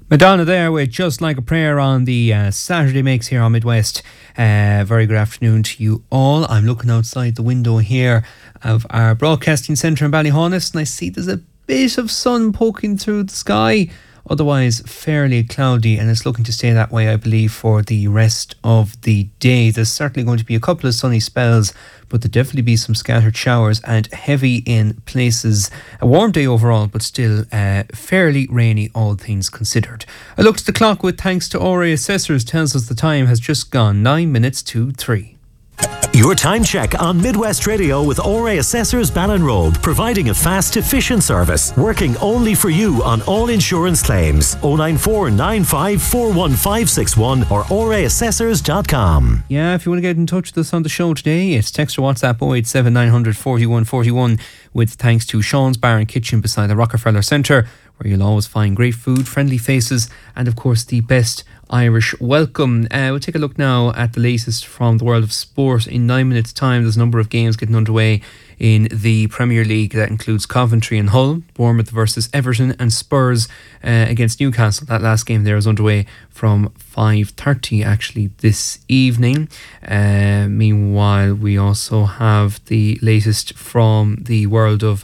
Madonna there with Just Like a Prayer on the Saturday Mix here on Midwest. Very good afternoon to you all. I'm looking outside the window here of our broadcasting centre in Ballyhonest and I see there's a bit of sun poking through the sky. Otherwise fairly cloudy, and it's looking to stay that way, I believe, for the rest of the day. There's certainly going to be a couple of sunny spells, but there'll definitely be some scattered showers and heavy in places. A warm day overall, but still fairly rainy, all things considered. I looked at the clock with thanks to RA Assessors, tells us the time has just gone 9 minutes to 3. Your time check on Midwest Radio with ORA Assessors Ballinrobe, providing a fast, efficient service, working only for you on all insurance claims. 094 95 41561 or oraassessors.com. Yeah, if you want to get in touch with us on the show today, it's text or WhatsApp 087 900 41 41 with thanks to Sean's Bar and Kitchen beside the Rockefeller Centre, where you'll always find great food, friendly faces, and of course the best Irish welcome. We'll take a look now at the latest from the world of sport. In 9 minutes' time, there's a number of games getting underway in the Premier League. That includes Coventry and Hull, Bournemouth versus Everton, and Spurs against Newcastle. That last game there is underway from 5:30 actually this evening. Meanwhile, we also have the latest from the world of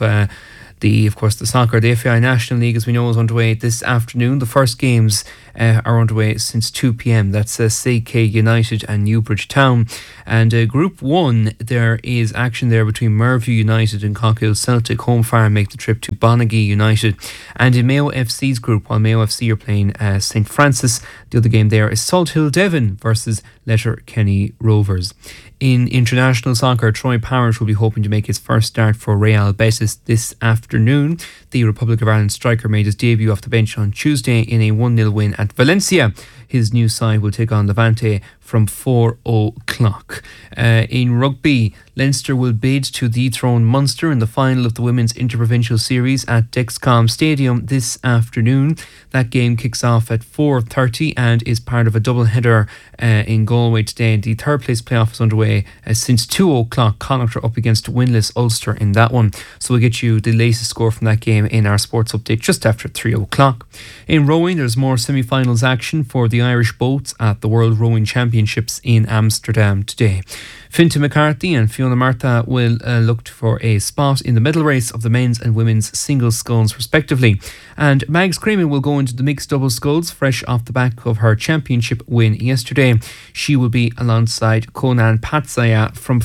of course, the soccer. The FAI National League, as we know, is underway this afternoon. The first games are underway since 2 p.m. That's CK United and Newbridge Town. And Group 1, there is action there between Merview United and Cockhill Celtic. Home Farm make the trip to Bonaghy United. And in Mayo FC's group, while Mayo FC are playing St Francis, the other game there is Salthill Devon versus Letterkenny Rovers. In international soccer, Troy Powers will be hoping to make his first start for Real Betis this afternoon. The Republic of Ireland striker made his debut off the bench on Tuesday in a 1-0 win at Valencia. His new side will take on Levante from 4 o'clock. In rugby, Leinster will bid to dethrone Munster in the final of the Women's Interprovincial Series at Dexcom Stadium this afternoon. That game kicks off at 4:30 and is part of a double-header in Galway today. The third place playoff is underway since 2 o'clock. Connacht are up against winless Ulster in that one. So we'll get you the latest score from that game in our sports update just after 3 o'clock. In rowing, there's more semi-finals action for the Irish boats at the World Rowing Championships in Amsterdam today. Fintan McCarthy and Fiona Martha will look for a spot in the medal race of the men's and women's singles sculls respectively. And Mags Creaman will go into the mixed double sculls fresh off the back of her championship win yesterday. She will be alongside Conan Patsaya from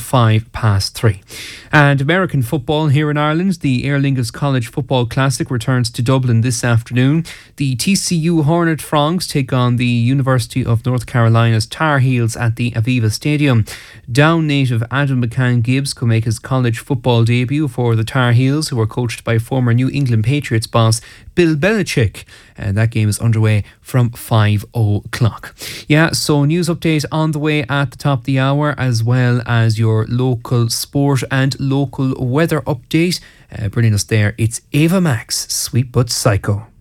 3:05. And American football here in Ireland, the Aer Lingus College Football Classic returns to Dublin this afternoon. The TCU Hornet Frogs take on the University of North Carolina's Tar Heels at the Aviva Stadium. Down native Adam McCann Gibbs could make his college football debut for the Tar Heels, who are coached by former New England Patriots boss Bill Belichick. And that game is underway from 5 o'clock. Yeah, so news update on the way at the top of the hour, as well as your local sport and local weather update. Bringing us there, it's Ava Max, Sweet But Psycho.